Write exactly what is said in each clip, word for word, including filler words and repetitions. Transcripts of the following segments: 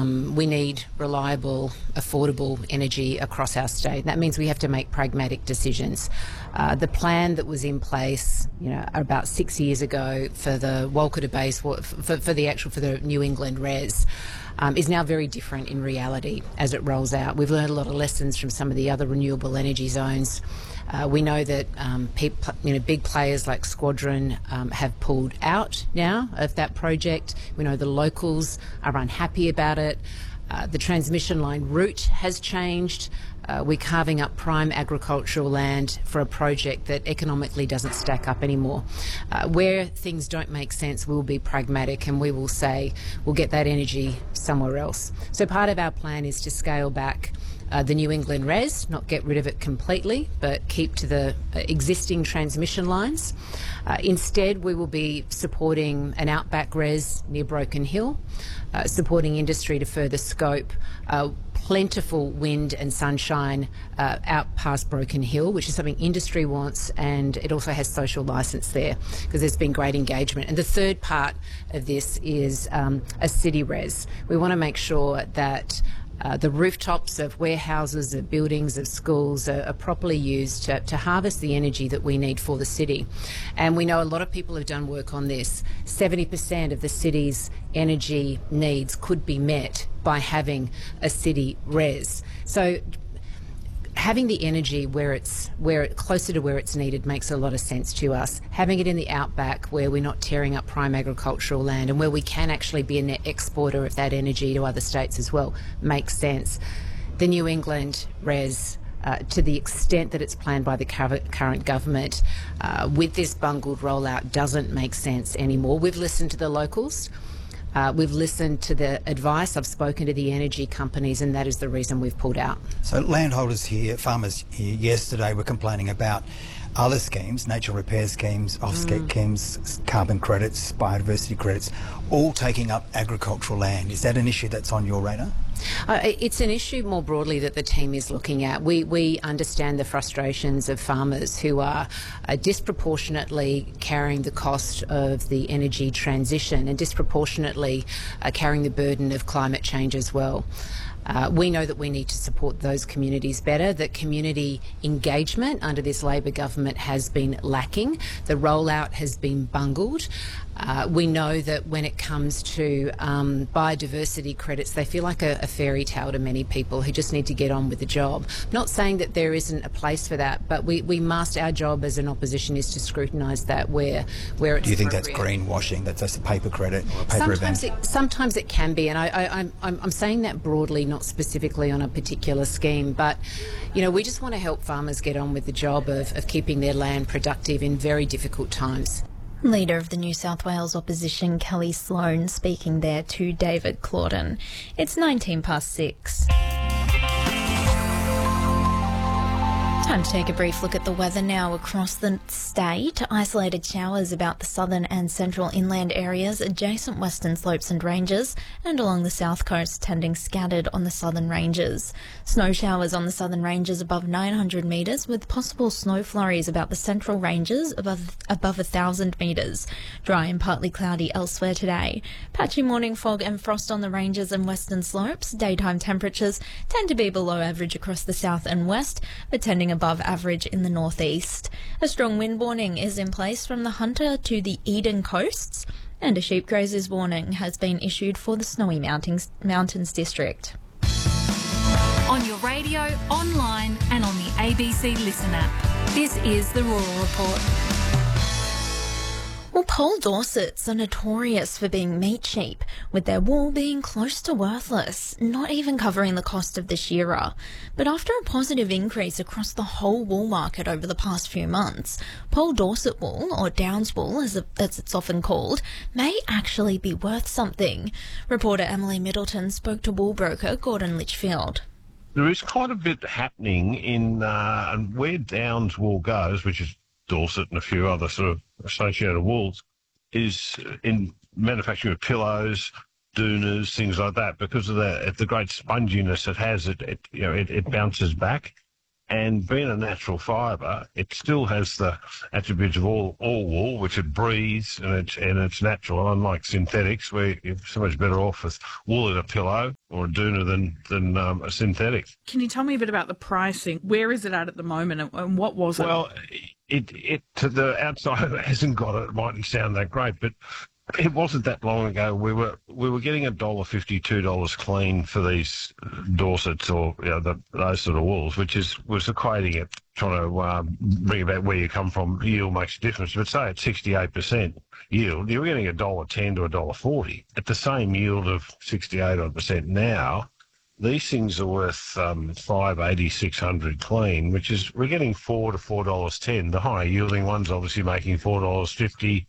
um, we need reliable, affordable energy across our state. That means we have to make pragmatic decisions. Uh, the plan that was in place, you know, about six years ago for the Walkata base, for, for the actual, for the New England res, um, is now very different in reality as it rolls out. We've learned a lot of lessons from some of the other renewable energy zones. Uh, we know that um, pe- you know, big players like Squadron um, have pulled out now of that project. We know the locals are unhappy about it. Uh, the transmission line route has changed. Uh, we're carving up prime agricultural land for a project that economically doesn't stack up anymore. Uh, where things don't make sense, we'll be pragmatic and we will say we'll get that energy somewhere else. So part of our plan is to scale back Uh, the New England res, not get rid of it completely, but keep to the uh, existing transmission lines. Uh, instead, we will be supporting an outback res near Broken Hill, uh, supporting industry to further scope uh, plentiful wind and sunshine uh, out past Broken Hill, which is something industry wants, and it also has social licence there because there's been great engagement. And the third part of this is um, a city res. We want to make sure that Uh, the rooftops of warehouses, of buildings, of schools are, are properly used to, to harvest the energy that we need for the city. And we know a lot of people have done work on this. seventy percent of the city's energy needs could be met by having a city res. So having the energy where it's where it, closer to where it's needed makes a lot of sense to us. Having it in the outback where we're not tearing up prime agricultural land and where we can actually be a net exporter of that energy to other states as well makes sense. The New England res, uh, to the extent that it's planned by the current government, uh, with this bungled rollout doesn't make sense anymore. We've listened to the locals. Uh, we've listened to the advice. I've spoken to the energy companies, and that is the reason we've pulled out. So landholders here, farmers here yesterday were complaining about other schemes, nature repair schemes, offset mm. schemes, carbon credits, biodiversity credits, all taking up agricultural land. Is that an issue that's on your radar? Uh, it's an issue more broadly that the team is looking at. We we understand the frustrations of farmers who are uh, disproportionately carrying the cost of the energy transition and disproportionately uh, carrying the burden of climate change as well. Uh, we know that we need to support those communities better, that community engagement under this Labor government has been lacking. The rollout has been bungled. Uh, we know that when it comes to um, biodiversity credits, they feel like a, a fairy tale to many people who just need to get on with the job. Not saying that there isn't a place for that, but we, we must, our job as an opposition is to scrutinise that where, where it's Do you think that's greenwashing, that's just a paper credit or a paper sometimes event? It, sometimes it can be, and I, I, I'm, I'm saying that broadly, not specifically on a particular scheme, but you know, we just want to help farmers get on with the job of, of keeping their land productive in very difficult times. Leader of the New South Wales opposition, Kelly Sloan, speaking there to David Claudin. It's nineteen past six. Time to take a brief look at the weather now across the state. Isolated showers about the southern and central inland areas, adjacent western slopes and ranges, and along the south coast, tending scattered on the southern ranges. Snow showers on the southern ranges above nine hundred metres, with possible snow flurries about the central ranges above above one thousand metres. Dry and partly cloudy elsewhere today. Patchy morning fog and frost on the ranges and western slopes. Daytime temperatures tend to be below average across the south and west, but tending above average in the northeast. A strong wind warning is in place from the Hunter to the Eden coasts, and a sheep grazers warning has been issued for the Snowy Mountains, Mountains district. On your radio, online and on the A B C Listen app. This is the Rural Report. Well, Pole Dorsets are notorious for being meat cheap, with their wool being close to worthless, not even covering the cost of the shearer. But after a positive increase across the whole wool market over the past few months, Pole Dorset wool, or Downs wool as, a, as it's often called, may actually be worth something. Reporter Emily Middleton spoke to wool broker Gordon Litchfield. There is quite a bit happening in uh, where Downs wool goes, which is Dorset and a few other sort of associated wools, is in manufacturing of pillows, doonas, things like that. Because of the the great sponginess it has, it, it you know it, it bounces back. And being a natural fibre, it still has the attributes of all, all wool, which it breathes and it's, and it's natural, unlike synthetics, where you're so much better off with wool in a pillow or a doona than, than um, a synthetic. Can you tell me a bit about the pricing? Where is it at at the moment and, and what was it? Well, it, it to the outside it hasn't got it. It mightn't sound that great, but it wasn't that long ago. We were we were getting a dollar fifty, two dollars clean for these Dorsets or you know, the, those sort of wools, which is was equating it, trying to um, bring about where you come from. Yield makes a difference, but say at sixty-eight percent yield, you're getting a dollar ten to a dollar forty at the same yield of sixty-eight odd percent now. These things are worth um, five eighty, six hundred clean, which is we're getting four to four dollars ten. The higher yielding ones obviously making four dollars fifty.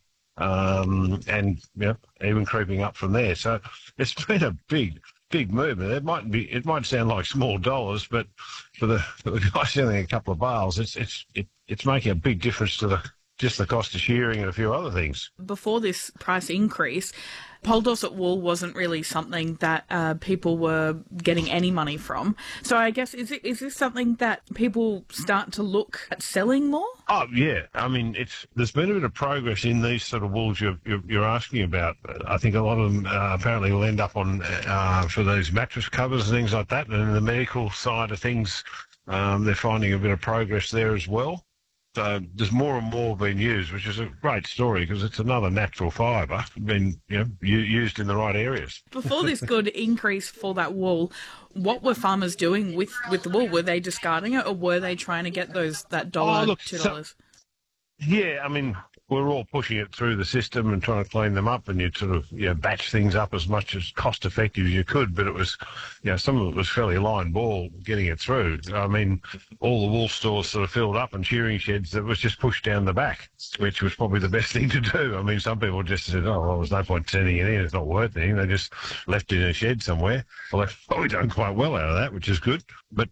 Um, and you know, even creeping up from there. So it's been a big, big movement. It might be, it might sound like small dollars, but for the, for the guy selling a couple of bales, it's it's it, it's making a big difference to the just the cost of shearing and a few other things. Before this price increase, Poll Dorset wool wasn't really something that uh, people were getting any money from. So I guess, is it is this something that people start to look at selling more? Oh, yeah. I mean, it's there's been a bit of progress in these sort of wools you're, you're, you're asking about. I think a lot of them uh, apparently will end up on uh, for those mattress covers and things like that. And in the medical side of things, um, they're finding a bit of progress there as well. So there's more and more being used, which is a great story because it's another natural fibre being you know, used in the right areas. Before this good increase for that wool, what were farmers doing with, with the wool? Were they discarding it, or were they trying to get those that dollar, oh, look, two dollars? So, yeah, I mean, we're all pushing it through the system and trying to clean them up, and you sort of you know, batch things up as much as cost effective as you could. But it was, you know, some of it was fairly line ball getting it through. I mean, all the wool stores sort of filled up and shearing sheds that was just pushed down the back, which was probably the best thing to do. I mean, some people just said, oh, well, there's no point sending it in. It's not worth anything. They just left it in a shed somewhere. Well, they've probably done quite well out of that, which is good. But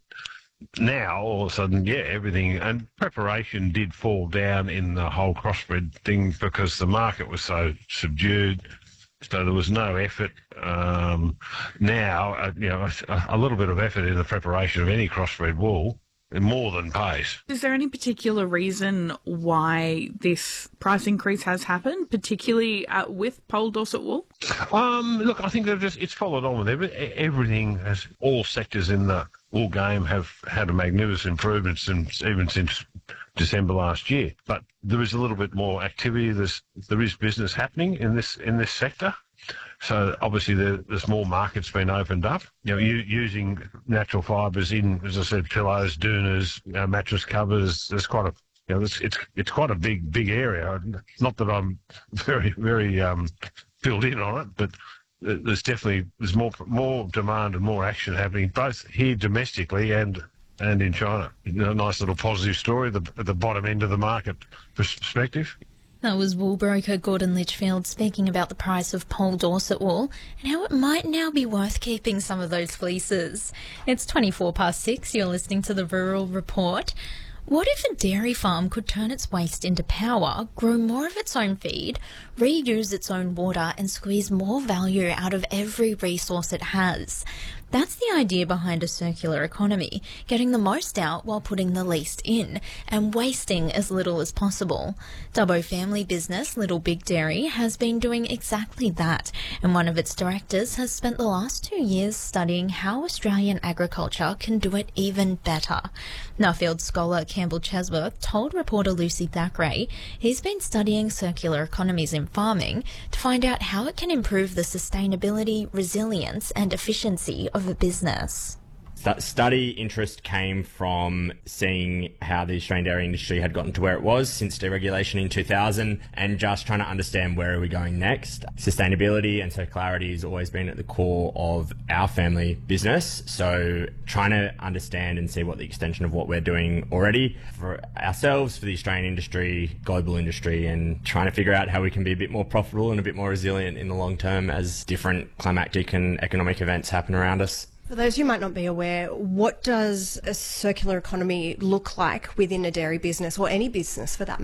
now, all of a sudden, yeah, everything, and preparation did fall down in the whole crossbred thing because the market was so subdued, so there was no effort. Um, now, uh, you know, a, a little bit of effort in the preparation of any crossbred wool more than pays. Is there any particular reason why this price increase has happened, particularly uh, with Poll Dorset wool? Um, look, I think they've just, it's followed on with every, everything, as all sectors in the wool game have had a magnificent improvement since, even since December last year. But there is a little bit more activity. There's, there is business happening in this in this sector. So obviously there, there's more markets being opened up. You know, u- using natural fibres in, as I said, pillows, doonas, you know, mattress covers. There's quite a, you know, it's it's it's quite a big big area. Not that I'm very very um, filled in on it, but there's definitely there's more more demand and more action happening both here domestically and and in China. You know, a nice little positive story the, at the bottom end of the market perspective. That was wool broker Gordon Litchfield speaking about the price of Poll Dorset wool and how it might now be worth keeping some of those fleeces. It's twenty-four past six. You're listening to the Rural Report. What if a dairy farm could turn its waste into power, grow more of its own feed, reuse its own water and squeeze more value out of every resource it has? That's the idea behind a circular economy, getting the most out while putting the least in and wasting as little as possible. Dubbo family business Little Big Dairy has been doing exactly that, and one of its directors has spent the last two years studying how Australian agriculture can do it even better. Nuffield scholar Campbell Chesworth told reporter Lucy Thackeray he's been studying circular economies in farming to find out how it can improve the sustainability, resilience and efficiency of a business. That study interest came from seeing how the Australian dairy industry had gotten to where it was since deregulation in two thousand and just trying to understand where are we going next. Sustainability and circularity has always been at the core of our family business. So trying to understand and see what the extension of what we're doing already for ourselves, for the Australian industry, global industry, and trying to figure out how we can be a bit more profitable and a bit more resilient in the long term as different climatic and economic events happen around us. For those who might not be aware, what does a circular economy look like within a dairy business or any business for that matter?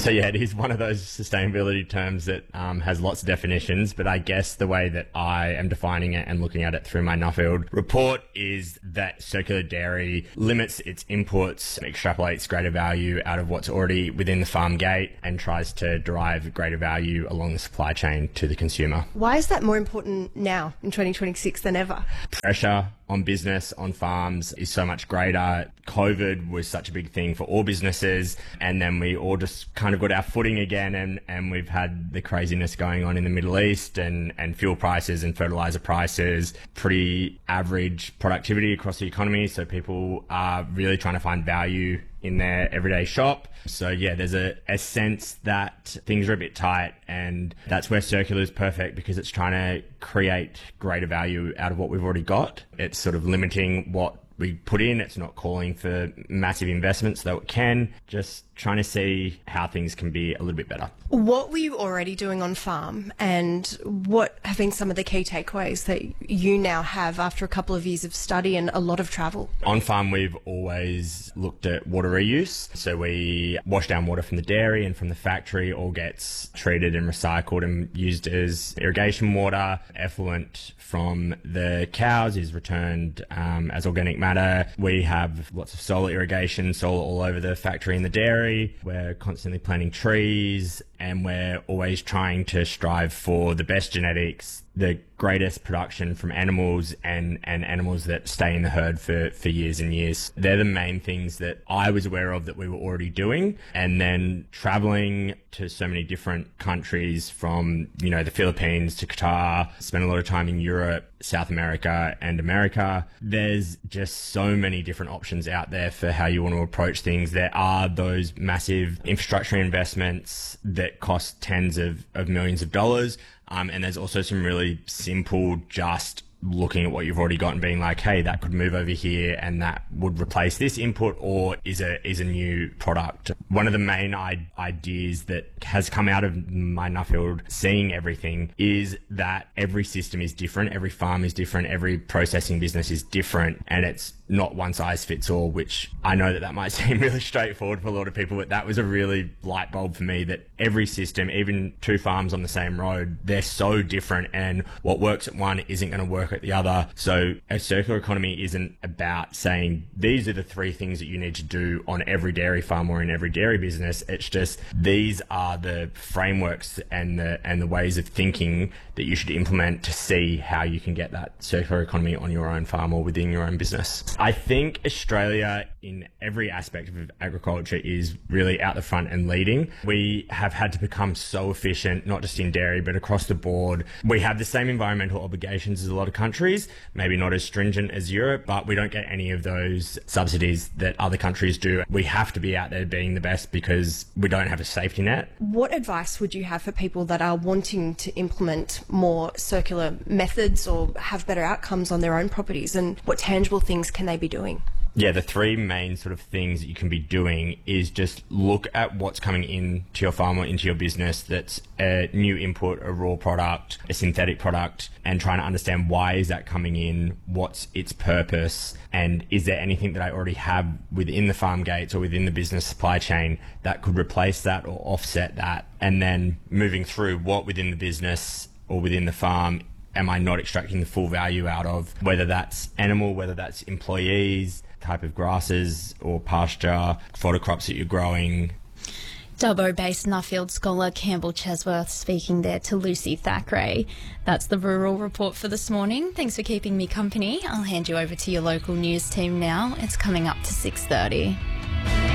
So yeah, it is one of those sustainability terms that um, has lots of definitions, but I guess the way that I am defining it and looking at it through my Nuffield report is that circular dairy limits its inputs, extrapolates greater value out of what's already within the farm gate, and tries to derive greater value along the supply chain to the consumer. Why is that more important now in twenty twenty-six than ever? Pressure on business, on farms is so much greater. COVID was such a big thing for all businesses, and then we all just kind of got our footing again, and, and we've had the craziness going on in the Middle East, and, and fuel prices and fertilizer prices, pretty average productivity across the economy, so people are really trying to find value in their everyday shop. So yeah, there's a, a sense that things are a bit tight, and that's where circular is perfect, because it's trying to create greater value out of what we've already got. It's sort of limiting what we put in. It's not calling for massive investments, though it can. Just trying to see how things can be a little bit better. What were you already doing on farm, and what have been some of the key takeaways that you now have after a couple of years of study and a lot of travel? On farm, we've always looked at water reuse. So we wash down water from the dairy and from the factory, all gets treated and recycled and used as irrigation water. Effluent from the cows is returned um, as organic matter. We have lots of solar irrigation, solar all over the factory and the dairy. We're constantly planting trees, and we're always trying to strive for the best genetics, the greatest production from animals, and, and animals that stay in the herd for, for years and years. They're the main things that I was aware of that we were already doing. And then traveling to so many different countries, from, you know, the Philippines to Qatar, spent a lot of time in Europe, South America and America. There's just so many different options out there for how you want to approach things. There are those massive infrastructure investments that cost tens of, of millions of dollars. Um, and there's also some really simple, just looking at what you've already got and being like, hey, that could move over here and that would replace this input, or is a is a new product. One of the main I- ideas that has come out of my Nuffield seeing everything is that every system is different, every farm is different, every processing business is different, and it's not one size fits all, which I know that that might seem really straightforward for a lot of people, but that was a really light bulb for me, that every system, even two farms on the same road, they're so different, and what works at one isn't going to work at the other. So a circular economy isn't about saying these are the three things that you need to do on every dairy farm or in every dairy business. It's just these are the frameworks and the and the ways of thinking that you should implement to see how you can get that circular economy on your own farm or within your own business. I think Australia, in every aspect of agriculture, is really out the front and leading. We have had to become so efficient, not just in dairy, but across the board. We have the same environmental obligations as a lot of countries, maybe not as stringent as Europe, but we don't get any of those subsidies that other countries do. We have to be out there being the best because we don't have a safety net. What advice would you have for people that are wanting to implement more circular methods or have better outcomes on their own properties, and what tangible things can they be doing? Yeah, the three main sort of things that you can be doing is just look at what's coming into your farm or into your business that's a new input, a raw product, a synthetic product, and trying to understand why is that coming in, what's its purpose, and is there anything that I already have within the farm gates or within the business supply chain that could replace that or offset that. And then moving through what within the business or within the farm am I not extracting the full value out of, whether that's animal, whether that's employees, type of grasses or pasture, fodder crops that you're growing. Dubbo-based Nuffield scholar Campbell Chesworth speaking there to Lucy Thackeray. That's the Rural Report for this morning. Thanks for keeping me company. I'll hand you over to your local news team now. It's coming up to six thirty.